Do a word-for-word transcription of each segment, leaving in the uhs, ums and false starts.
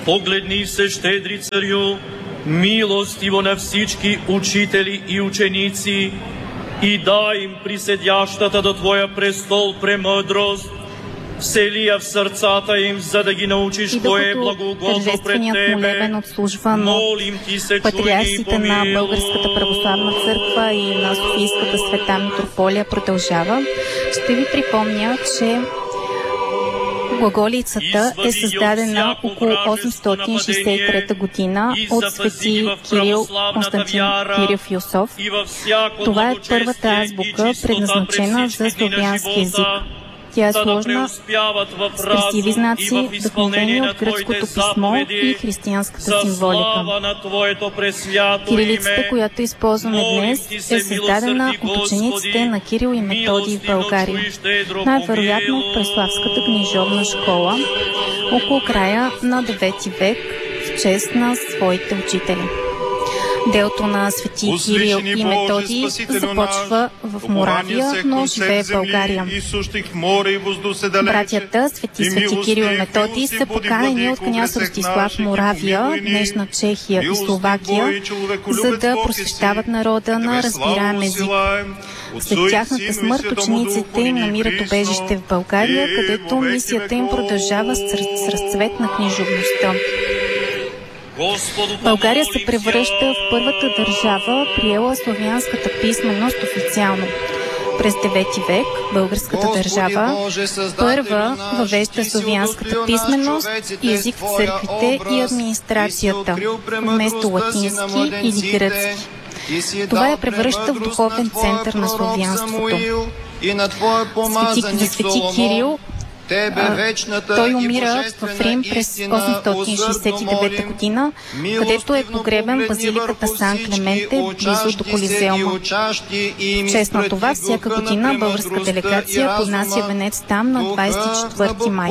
Погледни се, щедри царю, милостиво на всички учители и ученици и дай им приседящата до Твоя престол премъдрост, всели я в сърцата им, за да ги научиш кое е благоугодно пред Тебе. Молим Ти се, патриарсите на Българската православна църква и на Софийската света митрополия продължава. Ще ви припомня, че Глаголицата е създадена около осемстотин шейсет и трета година от свети Кирил Константин Кирил Философ. Това е първата азбука, предназначена за славянски език. Тя е сложна с красиви знаци, вдъхновени от гръцкото писмо и християнската символика. Кирилицата, която използваме днес, е създадена от учениците на Кирил и Методий в България, най-вероятно в Преславската книжовна школа, около края на девети век, в чест на своите учители. Делото на свети Кирил и Методий започва в Моравия, но живее в България. Братята свети свети Кирил и Методий са поканени от княз Ростислав в Моравия, днешна Чехия и Словакия, за да просвещават народа на разбираем език. След тяхната смърт учениците им намират убежище в България, където мисията им продължава с разцвет на книжовността. България се превръща в първата държава, приела славянската писменост официално. През девети век българската държава първа въвежда славянската писменост и език в църквите и администрацията, вместо латински или гръцки. Това я превръща в духовен център на славянството. Свети, за свети Кирил той умира в Рим през осемстотин шейсет и девета година, където е погребен в базиликата Сан Клементе, близо до Колизеума. В чест на това, всяка година българска делегация поднася венец там на двадесет и четвърти май.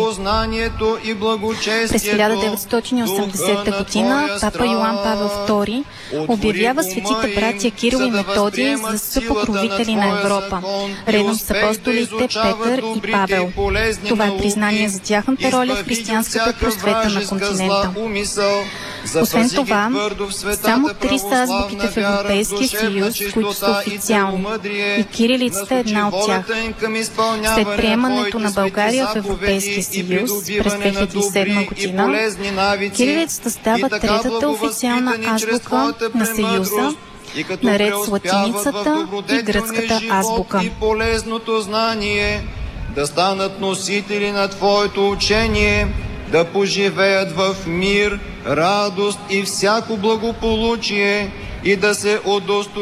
През хиляда деветстотин и осемдесета година папа Йоан Павел втори обявява светите братя Кирил и Методий за съпокровители на Европа, редом с апостолите Петър и Павел. Това е признание за тяхната роля в християнската просвета на континента. Освен това, само три са азбуките в Европейския съюз, които са официални, и кирилицата е една от тях. След приемането на България в Европейския съюз през две хиляди и седма година, кирилицата става третата официална азбука на Съюза, наред с латиницата и гръцката азбука. Да станат носители на Твоето учение, да поживеят в мир, радост и всяко благополучие и да се удостоят